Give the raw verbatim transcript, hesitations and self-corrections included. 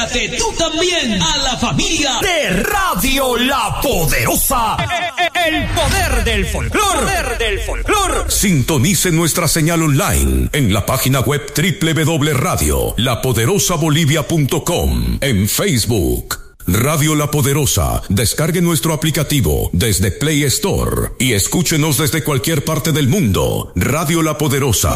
Intégrate tú también a la familia de Radio La Poderosa. El poder del folclor. Poder del folclor. Sintonice nuestra señal online en la página web doble u doble u doble u punto radio la poderosa bolivia punto com, en Facebook Radio La Poderosa. Descargue nuestro aplicativo desde Play Store y escúchenos desde cualquier parte del mundo. Radio La Poderosa.